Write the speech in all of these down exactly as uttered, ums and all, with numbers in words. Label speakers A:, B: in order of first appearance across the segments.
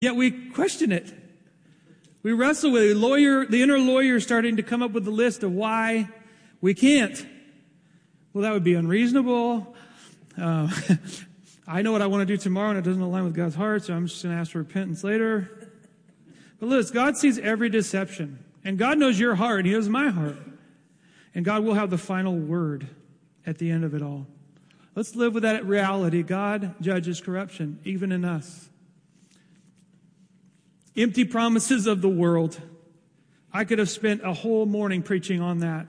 A: Yet we question it. We wrestle with it. Lawyer, the inner lawyer is starting to come up with a list of why we can't. Well, that would be unreasonable. Uh, I know what I want to do tomorrow, and it doesn't align with God's heart, so I'm just going to ask for repentance later. But listen, God sees every deception. And God knows your heart. He knows my heart. And God will have the final word at the end of it all. Let's live with that reality. God judges corruption, even in us. Empty promises of the world. I could have spent a whole morning preaching on that.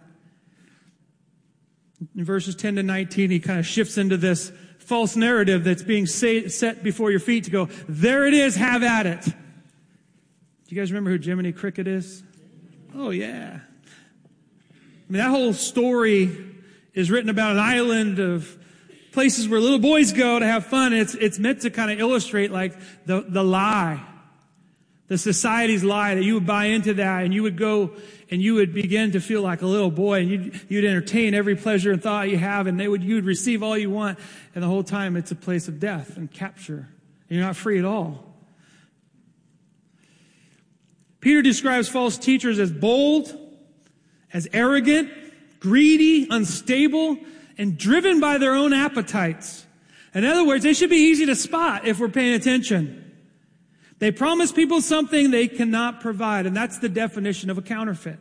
A: In verses ten to nineteen, he kind of shifts into this false narrative that's being set before your feet to go, there it is, have at it. Do you guys remember who Jiminy Cricket is? Oh, yeah. I mean, that whole story is written about an island of places where little boys go to have fun. It's, it's meant to kind of illustrate like the, the lie, the society's lie, that you would buy into that and you would go and you would begin to feel like a little boy and you'd, you'd entertain every pleasure and thought you have and they would, you'd receive all you want. And the whole time it's a place of death and capture. And you're not free at all. Peter describes false teachers as bold, as arrogant, greedy, unstable, and driven by their own appetites. In other words, they should be easy to spot if we're paying attention. They promise people something they cannot provide, and that's the definition of a counterfeit.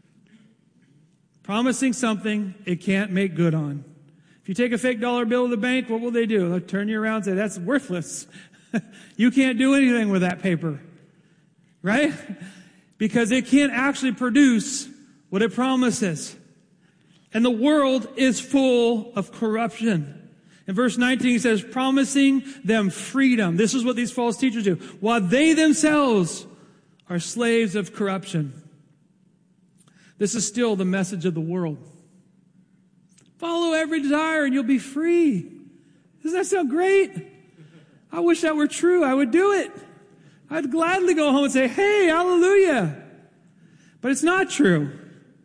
A: Promising something it can't make good on. If you take a fake dollar bill to the bank, what will they do? They'll turn you around and say, that's worthless. You can't do anything with that paper. Right? Because it can't actually produce what it promises. And the world is full of corruption. In verse nineteen, he says, promising them freedom. This is what these false teachers do. While they themselves are slaves of corruption. This is still the message of the world. Follow every desire and you'll be free. Doesn't that sound great? I wish that were true. I would do it. I'd gladly go home and say, hey, hallelujah. But it's not true.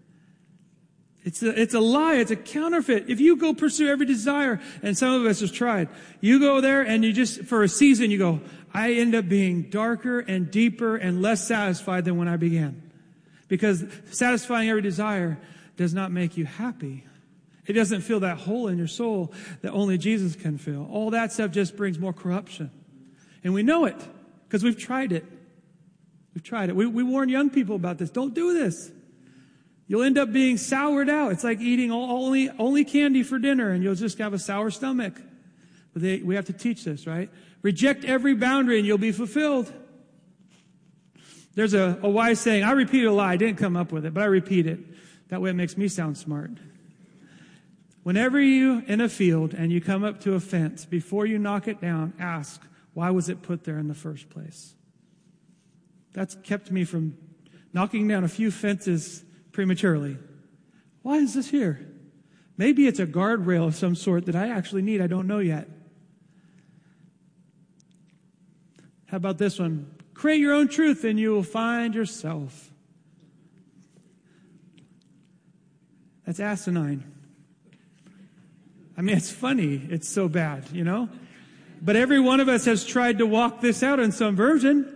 A: It's a, it's a lie. It's a counterfeit. If you go pursue every desire, and some of us have tried, you go there and you just, for a season, you go, I end up being darker and deeper and less satisfied than when I began. Because satisfying every desire does not make you happy. It doesn't fill that hole in your soul that only Jesus can fill. All that stuff just brings more corruption. And we know it because we've tried it. We've tried it. We, we warn young people about this. Don't do this. You'll end up being soured out. It's like eating only, only candy for dinner and you'll just have a sour stomach. But they, we have to teach this, right? Reject every boundary and you'll be fulfilled. There's a, a wise saying. I repeat a lie. I didn't come up with it, but I repeat it. That way it makes me sound smart. Whenever you're in a field and you come up to a fence, before you knock it down, ask, why was it put there in the first place? That's kept me from knocking down a few fences prematurely. Why is this here? Maybe it's a guardrail of some sort that I actually need. I don't know yet. How about this one? Create your own truth and you will find yourself. That's asinine. I mean, it's funny. It's so bad, you know? But every one of us has tried to walk this out in some version.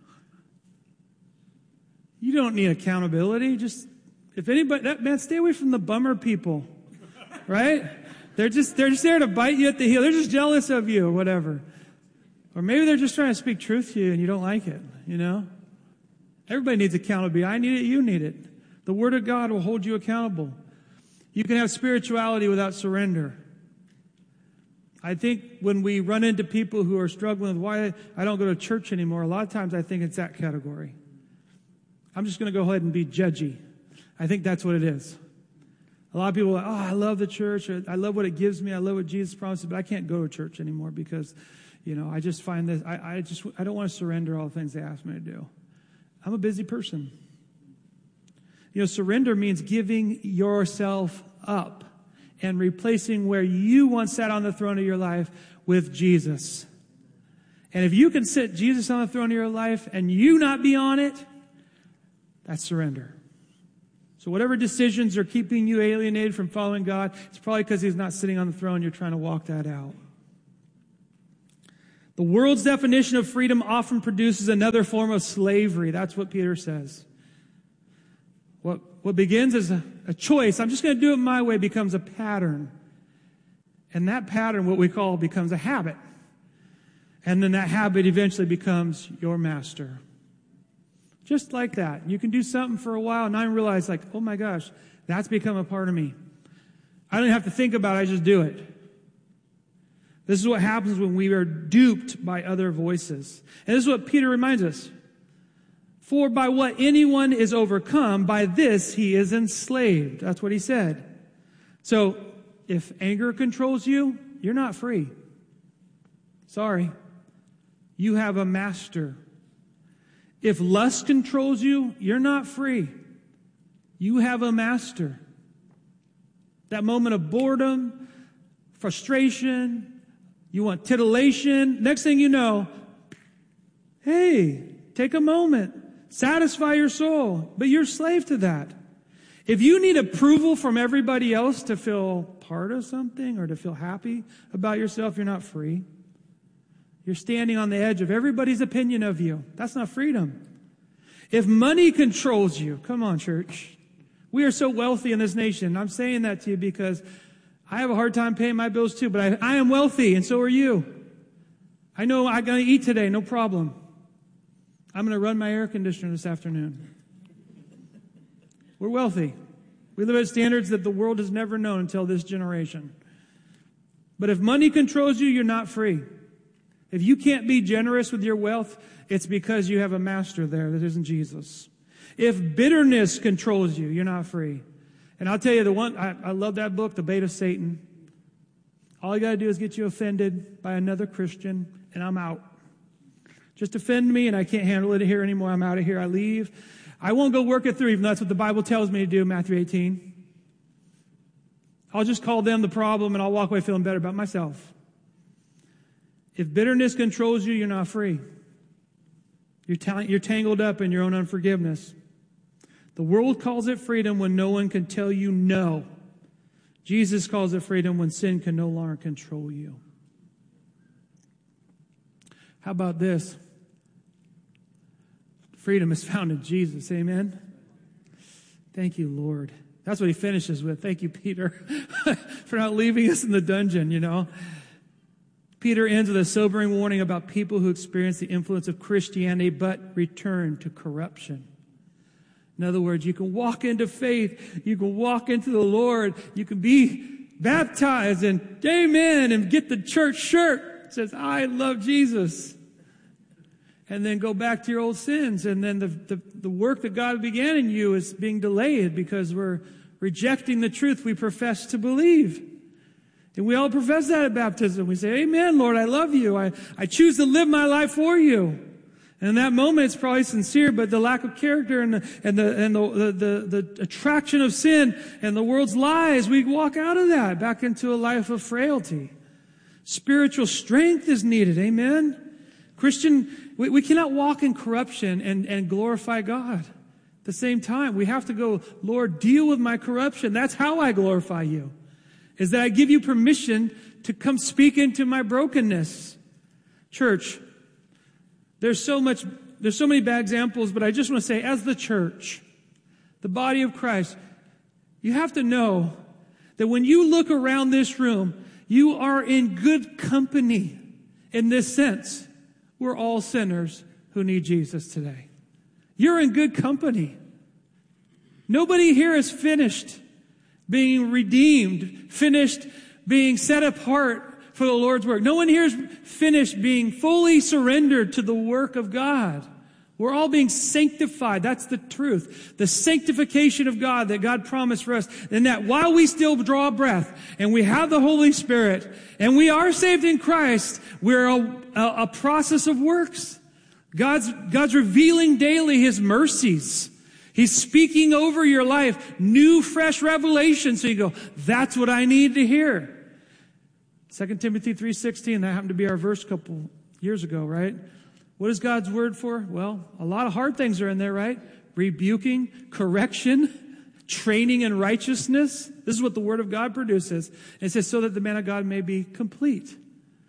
A: You don't need accountability. Just, if anybody, that, man, stay away from the bummer people, right? They're just, they're just there to bite you at the heel. They're just jealous of you or whatever. Or maybe they're just trying to speak truth to you and you don't like it, you know? Everybody needs accountability. I need it. You need it. The Word of God will hold you accountable. You can have spirituality without surrender. I think when we run into people who are struggling with why I don't go to church anymore, a lot of times I think it's that category. I'm just going to go ahead and be judgy. I think that's what it is. A lot of people are like, oh, I love the church. I love what it gives me. I love what Jesus promises, but I can't go to church anymore because, you know, I just find this, I, I just, I don't want to surrender all the things they ask me to do. I'm a busy person. You know, surrender means giving yourself up and replacing where you once sat on the throne of your life with Jesus. And if you can sit Jesus on the throne of your life and you not be on it, that's surrender. So whatever decisions are keeping you alienated from following God, it's probably because He's not sitting on the throne. You're trying to walk that out. The world's definition of freedom often produces another form of slavery. That's what Peter says. What, what begins as a, a choice, I'm just going to do it my way, becomes a pattern. And that pattern, what we call, becomes a habit. And then that habit eventually becomes your master. Just like that. You can do something for a while and I realize, like, oh my gosh, that's become a part of me. I don't have to think about it, I just do it. This is what happens when we are duped by other voices. And this is what Peter reminds us. For by what anyone is overcome, by this he is enslaved. That's what he said. So, if anger controls you, you're not free. Sorry. You have a master. If lust controls you, you're not free. You have a master. That moment of boredom, frustration, you want titillation. Next thing you know, hey, take a moment. Satisfy your soul. But you're a slave to that. If you need approval from everybody else to feel part of something or to feel happy about yourself, you're not free. You're standing on the edge of everybody's opinion of you. That's not freedom. If money controls you, come on, church. We are so wealthy in this nation. I'm saying that to you because I have a hard time paying my bills too, but I, I am wealthy and so are you. I know I'm going to eat today, no problem. I'm going to run my air conditioner this afternoon. We're wealthy. We live at standards that the world has never known until this generation. But if money controls you, you're not free. If you can't be generous with your wealth, it's because you have a master there that isn't Jesus. If bitterness controls you, you're not free. And I'll tell you, the one, I, I love that book, The Bait of Satan. All you got to do is get you offended by another Christian, and I'm out. Just offend me, and I can't handle it here anymore. I'm out of here. I leave. I won't go work it through, even though that's what the Bible tells me to do, Matthew eighteen. I'll just call them the problem, and I'll walk away feeling better about myself. If bitterness controls you, you're not free. You're, ta- you're tangled up in your own unforgiveness. The world calls it freedom when no one can tell you no. Jesus calls it freedom when sin can no longer control you. How about this? Freedom is found in Jesus. Amen? Thank you, Lord. That's what he finishes with. Thank you, Peter, for not leaving us in the dungeon, you know. Peter ends with a sobering warning about people who experience the influence of Christianity but return to corruption. In other words, you can walk into faith, you can walk into the Lord, you can be baptized and amen and get the church shirt that says, I love Jesus. And then go back to your old sins. And then the, the, the work that God began in you is being delayed because we're rejecting the truth we profess to believe. And we all profess that at baptism. We say, amen, Lord, I love you. I, I choose to live my life for you. And in that moment, it's probably sincere, but the lack of character and the, and the, and the, the, the attraction of sin and the world's lies, we walk out of that back into a life of frailty. Spiritual strength is needed. Amen. Christian, we, we cannot walk in corruption and, and glorify God. At the same time, we have to go, Lord, deal with my corruption. That's how I glorify you. Is that I give you permission to come speak into my brokenness. Church, there's so much, there's so many bad examples, but I just want to say, as the church, the body of Christ, you have to know that when you look around this room, you are in good company in this sense. We're all sinners who need Jesus today. You're in good company. Nobody here is finished being redeemed, finished being set apart for the Lord's work. No one here is finished being fully surrendered to the work of God. We're all being sanctified. That's the truth. The sanctification of God that God promised for us. And that while we still draw breath and we have the Holy Spirit and we are saved in Christ, we're a, a, a process of works. God's, God's revealing daily His mercies. He's speaking over your life, new, fresh revelation. So you go, that's what I need to hear. Second Timothy three sixteen, that happened to be our verse a couple years ago, right? What is God's word for? Well, a lot of hard things are in there, right? Rebuking, correction, training in righteousness. This is what the word of God produces. And it says, so that the man of God may be complete.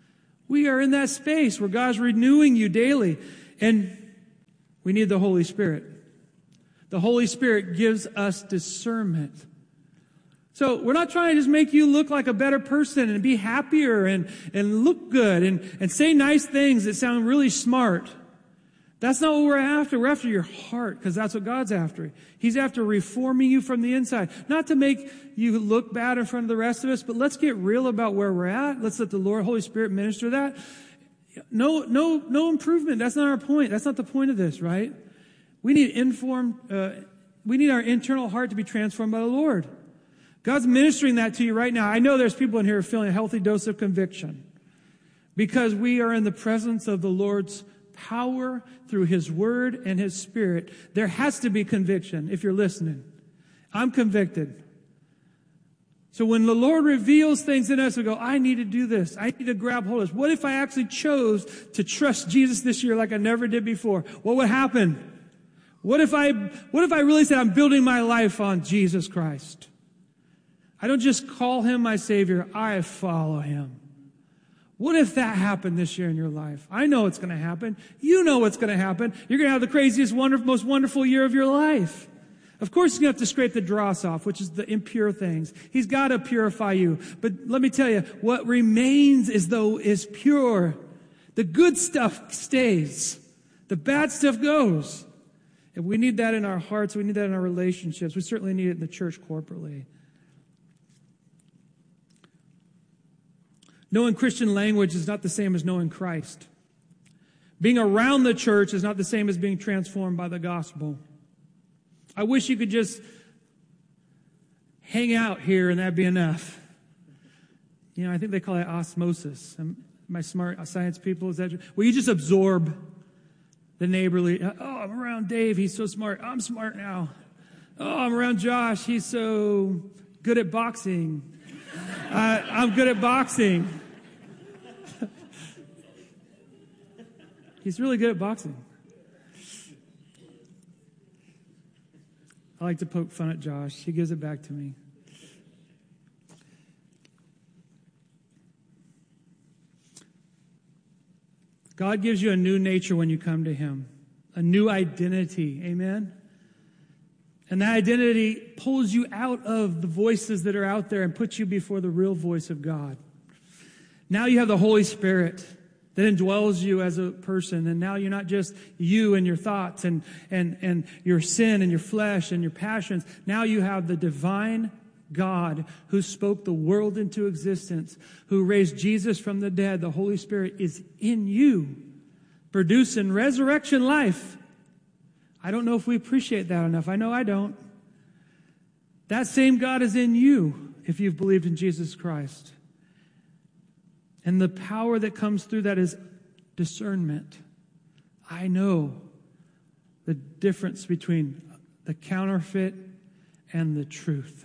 A: We are in that space where God's renewing you daily. And we need the Holy Spirit. The Holy Spirit gives us discernment. So we're not trying to just make you look like a better person and be happier and, and look good and, and say nice things that sound really smart. That's not what we're after. We're after your heart, because that's what God's after. He's after reforming you from the inside. Not to make you look bad in front of the rest of us, but let's get real about where we're at. Let's let the Lord, Holy Spirit minister that. No, no, no improvement. That's not our point. That's not the point of this, right? We need informed, uh, we need our internal heart to be transformed by the Lord. God's ministering that to you right now. I know there's people in here feeling a healthy dose of conviction because we are in the presence of the Lord's power through His Word and His Spirit. There has to be conviction if you're listening. I'm convicted. So when the Lord reveals things in us, we go, I need to do this. I need to grab hold of this. What if I actually chose to trust Jesus this year like I never did before? What would happen? What if I, what if I really said I'm building my life on Jesus Christ? I don't just call Him my Savior. I follow Him. What if that happened this year in your life? I know it's going to happen. You know what's going to happen. You're going to have the craziest, wonderful, most wonderful year of your life. Of course, you're going to have to scrape the dross off, which is the impure things. He's got to purify you. But let me tell you, what remains is though is pure. The good stuff stays. The bad stuff goes. And we need that in our hearts. We need that in our relationships. We certainly need it in the church corporately. Knowing Christian language is not the same as knowing Christ. Being around the church is not the same as being transformed by the gospel. I wish you could just hang out here and that'd be enough. You know, I think they call it osmosis. Am, my smart science people, is that true? Well, you just absorb the neighborly. Oh, I'm around Dave. He's so smart. I'm smart now. Oh, I'm around Josh. He's so good at boxing. Uh, I'm good at boxing. He's really good at boxing. I like to poke fun at Josh. He gives it back to me. God gives you a new nature when you come to Him, a new identity. Amen? And that identity pulls you out of the voices that are out there and puts you before the real voice of God. Now you have the Holy Spirit that indwells you as a person. And now you're not just you and your thoughts and, and, and your sin and your flesh and your passions. Now you have the divine God who spoke the world into existence, who raised Jesus from the dead. The Holy Spirit is in you, producing resurrection life. I don't know if we appreciate that enough. I know I don't. That same God is in you if you've believed in Jesus Christ. And the power that comes through that is discernment. I know the difference between the counterfeit and the truth.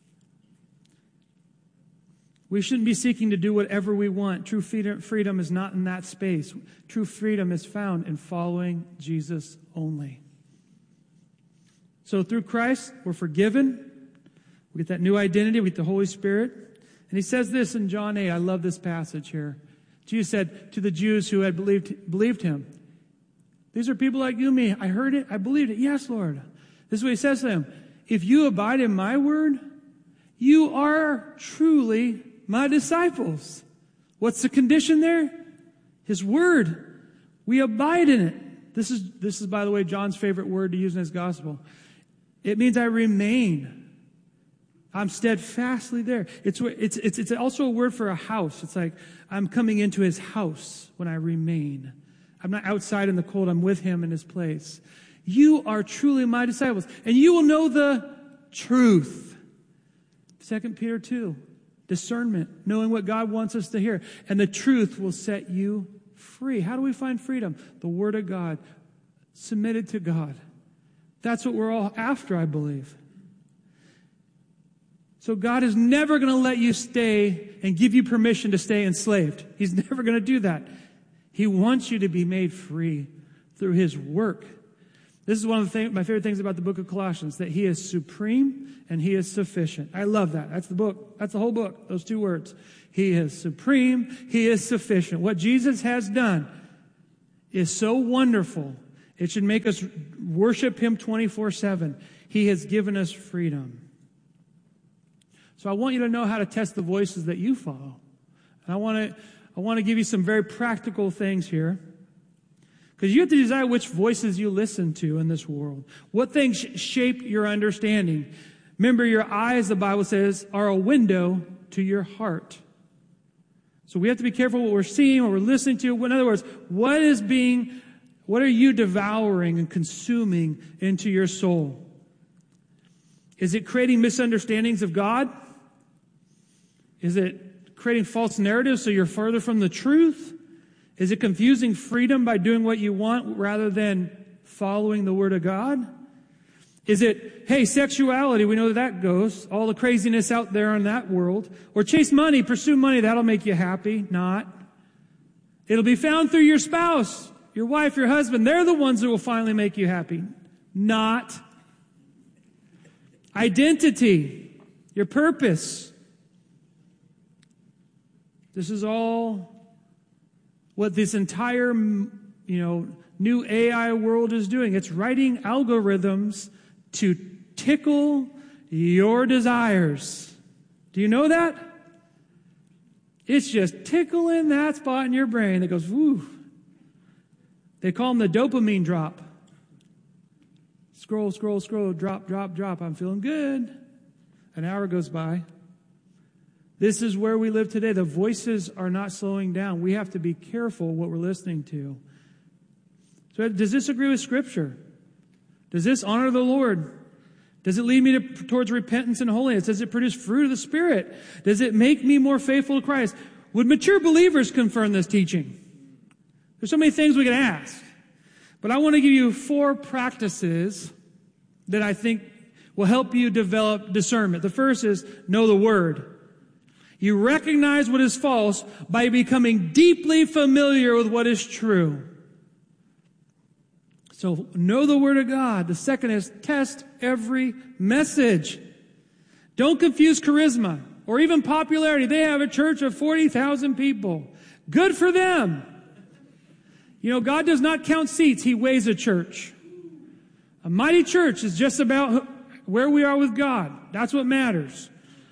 A: We shouldn't be seeking to do whatever we want. True freedom is not in that space. True freedom is found in following Jesus only. So through Christ, we're forgiven. We get that new identity. We get the Holy Spirit. And He says this in John eight. I love this passage here. Jesus said to the Jews who had believed, believed Him, these are people like you and me. I heard it. I believed it. Yes, Lord. This is what He says to them. If you abide in my word, you are truly my disciples. What's the condition there? His word. We abide in it. This is, this is, by the way, John's favorite word to use in his gospel. It means I remain. I'm steadfastly there. It's, it's, it's, it's also a word for a house. It's like I'm coming into His house when I remain. I'm not outside in the cold. I'm with Him in His place. You are truly my disciples, and you will know the truth. Second Peter two, discernment, knowing what God wants us to hear. And the truth will set you free. How do we find freedom? The Word of God, submitted to God. That's what we're all after, I believe. So God is never going to let you stay and give you permission to stay enslaved. He's never going to do that. He wants you to be made free through His work. This is one of the thing, my favorite things about the book of Colossians, that he is supreme and he is sufficient. I love that. That's the book. That's the whole book, those two words. He is supreme. He is sufficient. What Jesus has done is so wonderful. It should make us worship him twenty-four seven. He has given us freedom. So I want you to know how to test the voices that you follow. And I want to, I want to give you some very practical things here. Because you have to decide which voices you listen to in this world. What things sh- shape your understanding. Remember, your eyes, the Bible says, are a window to your heart. So we have to be careful what we're seeing, what we're listening to. In other words, what is being, what are you devouring and consuming into your soul? Is it creating misunderstandings of God? Is it creating false narratives so you're further from the truth? Is it confusing freedom by doing what you want rather than following the Word of God? Is it, hey, sexuality, we know that that goes, all the craziness out there in that world. Or chase money, pursue money, that'll make you happy. Not. It'll be found through your spouse, your wife, your husband. They're the ones that will finally make you happy. Not. Identity, your purpose. This is all what this entire, you know, new A I world is doing. It's writing algorithms to tickle your desires. Do you know that? It's just tickling that spot in your brain that goes, woo. They call them the dopamine drop. Scroll, scroll, scroll, drop, drop, drop. I'm feeling good. An hour goes by. This is where we live today. The voices are not slowing down. We have to be careful what we're listening to. So does this agree with Scripture? Does this honor the Lord? Does it lead me to, towards repentance and holiness? Does it produce fruit of the Spirit? Does it make me more faithful to Christ? Would mature believers confirm this teaching? There's so many things we can ask. But I want to give you four practices that I think will help you develop discernment. The first is know the Word. You recognize what is false by becoming deeply familiar with what is true. So know the Word of God. The second is test every message. Don't confuse charisma or even popularity. They have a church of forty thousand people. Good for them. You know, God does not count seats. He weighs a church. A mighty church is just about where we are with God. That's what matters.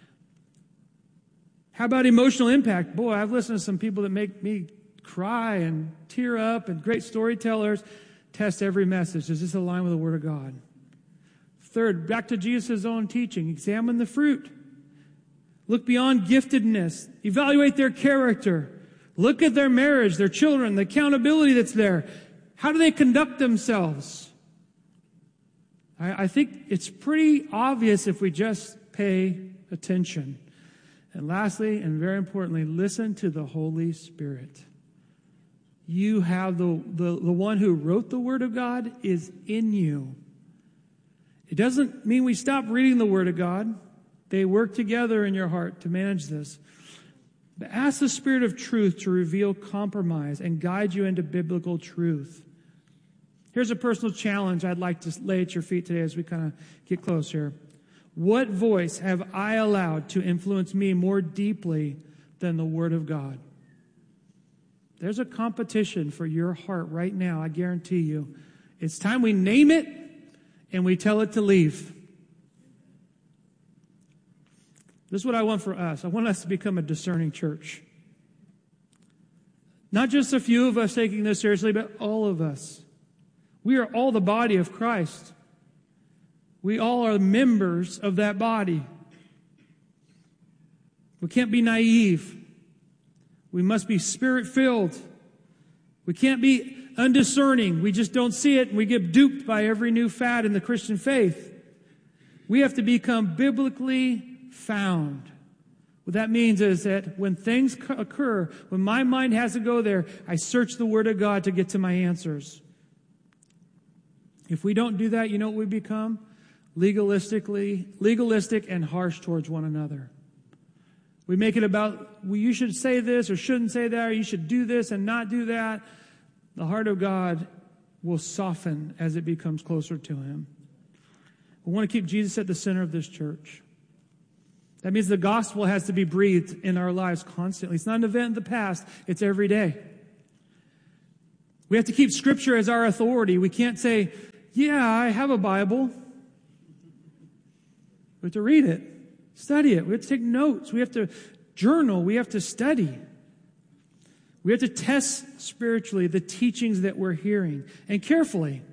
A: How about emotional impact? Boy, I've listened to some people that make me cry and tear up and great storytellers. Test every message. Does this align with the Word of God? Third, back to Jesus' own teaching. Examine the fruit. Look beyond giftedness. Evaluate their character. Look at their marriage, their children, the accountability that's there. How do they conduct themselves? I, I think it's pretty obvious if we just pay attention. And lastly, and very importantly, listen to the Holy Spirit. You have the, the, the one who wrote the Word of God is in you. It doesn't mean we stop reading the Word of God. They work together in your heart to manage this. But ask the Spirit of truth to reveal compromise and guide you into biblical truth. Here's a personal challenge I'd like to lay at your feet today as we kind of get close here. What voice have I allowed to influence me more deeply than the Word of God? There's a competition for your heart right now, I guarantee you. It's time we name it and we tell it to leave. This is what I want for us. I want us to become a discerning church. Not just a few of us taking this seriously, but all of us. We are all the body of Christ. We all are members of that body. We can't be naive. We must be Spirit-filled. We can't be undiscerning. We just don't see it, and we get duped by every new fad in the Christian faith. We have to become biblically found. What that means is that when things occur, when my mind has to go there, I search the Word of God to get to my answers. If we don't do that, you know what we become? Legalistically, legalistic and harsh towards one another. We make it about, well, you should say this or shouldn't say that, or you should do this and not do that. The heart of God will soften as it becomes closer to him. We want to keep Jesus at the center of this church. That means the gospel has to be breathed in our lives constantly. It's not an event in the past, it's every day. We have to keep Scripture as our authority. We can't say, yeah, I have a Bible. We have to read it, study it. We have to take notes. We have to journal. We have to study. We have to test spiritually the teachings that we're hearing, and carefully.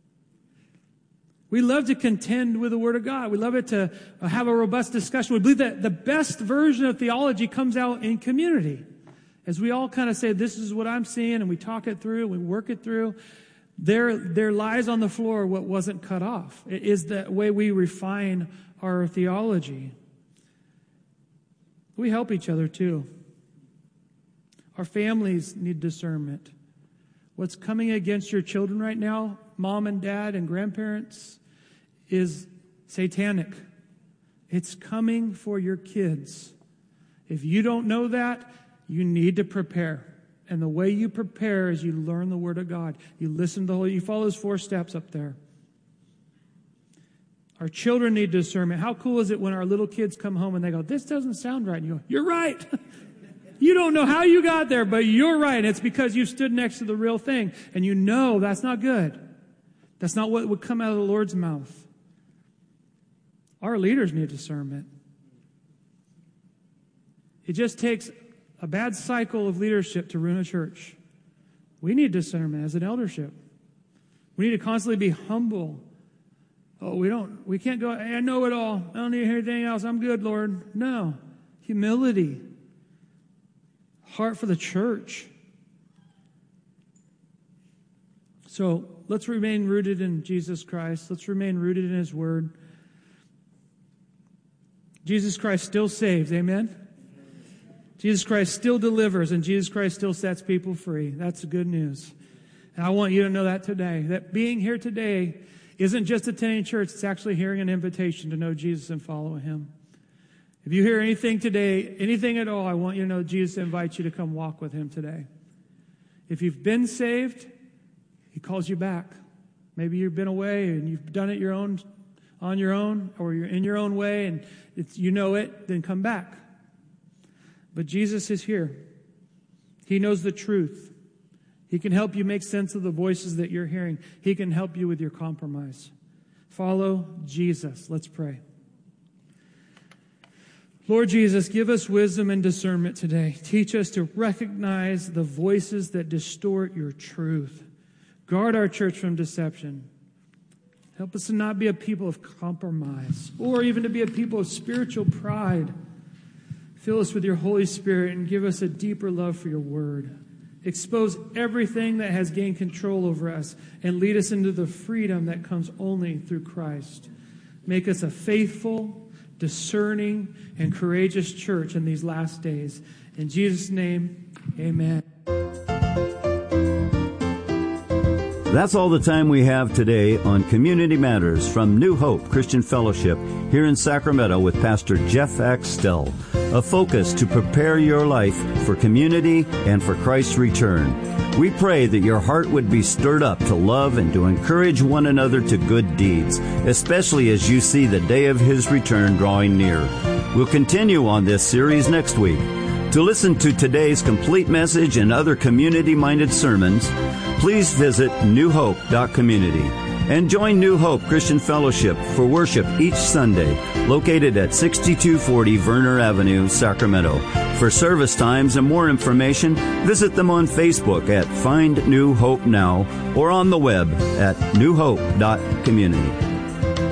A: We love to contend with the Word of God. We love it to have a robust discussion. We believe that the best version of theology comes out in community. As we all kind of say, this is what I'm seeing, and we talk it through, we work it through. There, there lies on the floor what wasn't cut off. It is the way we refine our theology. We help each other too. Our families need discernment. What's coming against your children right now, mom and dad and grandparents, is satanic. It's coming for your kids. If you don't know that, you need to prepare. And the way you prepare is you learn the Word of God. You listen to the Holy, you follow those four steps up there. Our children need discernment. How cool is it when our little kids come home and they go, this doesn't sound right. And you go, you're right. You don't know how you got there, but you're right. And it's because you stood next to the real thing. And you know that's not good. That's not what would come out of the Lord's mouth. Our leaders need discernment. It just takes a bad cycle of leadership to ruin a church. We need discernment as an eldership. We need to constantly be humble. Oh, we don't, we can't go, hey, I know it all. I don't need to hear anything else. I'm good, Lord. No. Humility. Heart for the church. So let's remain rooted in Jesus Christ. Let's remain rooted in His Word. Jesus Christ still saves. Amen? Jesus Christ still delivers, and Jesus Christ still sets people free. That's the good news. And I want you to know that today, that being here today isn't just attending church, it's actually hearing an invitation to know Jesus and follow Him. If you hear anything today, anything at all, I want you to know Jesus invites you to come walk with Him today. If you've been saved, He calls you back. Maybe you've been away and you've done it your own, on your own, or you're in your own way and it's, you know it, then come back. But Jesus is here. He knows the truth. He can help you make sense of the voices that you're hearing. He can help you with your compromise. Follow Jesus. Let's pray. Lord Jesus, give us wisdom and discernment today. Teach us to recognize the voices that distort your truth. Guard our church from deception. Help us to not be a people of compromise, or even to be a people of spiritual pride. Fill us with your Holy Spirit and give us a deeper love for your word. Expose everything that has gained control over us and lead us into the freedom that comes only through Christ. Make us a faithful, discerning, and courageous church in these last days. In Jesus' name, amen.
B: That's all the time we have today on Community Matters from New Hope Christian Fellowship here in Sacramento with Pastor Jeff Axtell. A focus to prepare your life for community and for Christ's return. We pray that your heart would be stirred up to love and to encourage one another to good deeds, especially as you see the day of His return drawing near. We'll continue on this series next week. To listen to today's complete message and other community-minded sermons, please visit new hope dot community and join New Hope Christian Fellowship for worship each Sunday, located at sixty-two forty Verner Avenue, Sacramento. For service times and more information, visit them on Facebook at Find New Hope Now or on the web at new hope dot community.